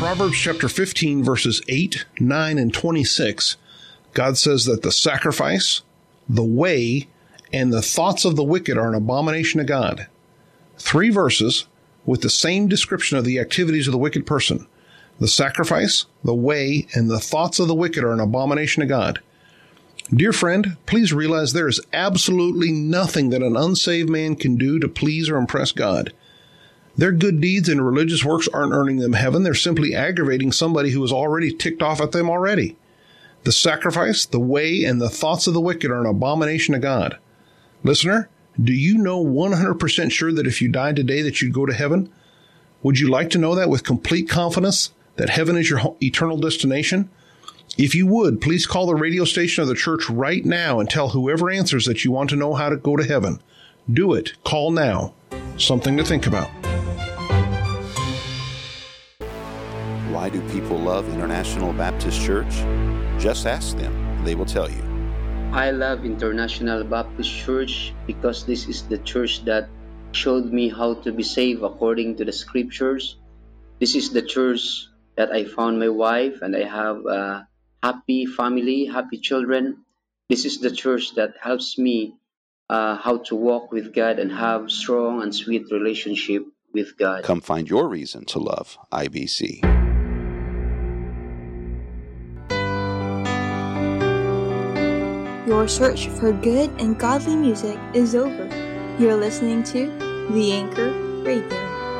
Proverbs chapter 15, verses 8, 9, and 26, God says that the sacrifice, the way, and the thoughts of the wicked are an abomination to God. 3 verses with the same description of the activities of the wicked person. The sacrifice, the way, and the thoughts of the wicked are an abomination to God. Dear friend, please realize there is absolutely nothing that an unsaved man can do to please or impress God. Their good deeds and religious works aren't earning them heaven. They're simply aggravating somebody who is already ticked off at them already. The sacrifice, the way, and the thoughts of the wicked are an abomination to God. Listener, do you know 100% sure that if you died today that you'd go to heaven? Would you like to know that with complete confidence, that heaven is your eternal destination? If you would, please call the radio station of the church right now and tell whoever answers that you want to know how to go to heaven. Do it. Call now. Something to think about. Why do people love International Baptist Church? Just ask them. They will tell you. I love International Baptist Church because this is the church that showed me how to be saved according to the scriptures. This is the church that I found my wife and I have a happy family, happy children. This is the church that helps me how to walk with God and have strong and sweet relationship with God. Come find your reason to love IBC. Your search for good and godly music is over. You're listening to The Anchor Radio.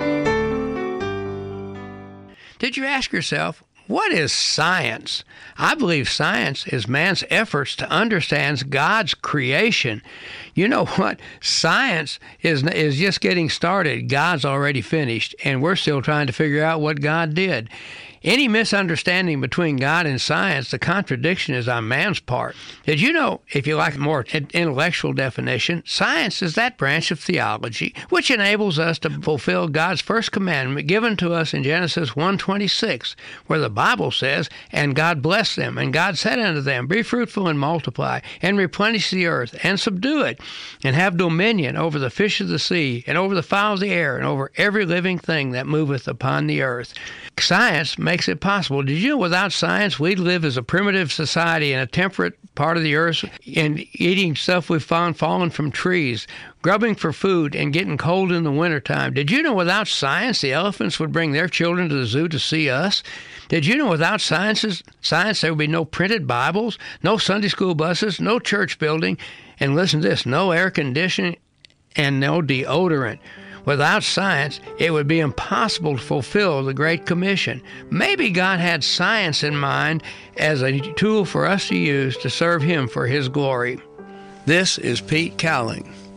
Did you ask yourself, what is science? I believe science is man's efforts to understand God's creation. You know what? Science is just getting started. God's already finished, and we're still trying to figure out what God did. Any misunderstanding between God and science, the contradiction is on man's part. Did you know, if you like a more intellectual definition, science is that branch of theology which enables us to fulfill God's first commandment given to us in Genesis 1:26, where the Bible says, "And God blessed them, and God said unto them, Be fruitful and multiply, and replenish the earth, and subdue it, and have dominion over the fish of the sea, and over the fowl of the air, and over every living thing that moveth upon the earth." Science makes it possible. Did you know without science, we'd live as a primitive society in a temperate part of the earth and eating stuff we found fallen from trees, grubbing for food and getting cold in the wintertime? Did you know without science, the elephants would bring their children to the zoo to see us? Did you know without science, there would be no printed Bibles, no Sunday school buses, no church building, and listen to this, no air conditioning and no deodorant? Without science, it would be impossible to fulfill the Great Commission. Maybe God had science in mind as a tool for us to use to serve Him for His glory. This is Pete Cowling.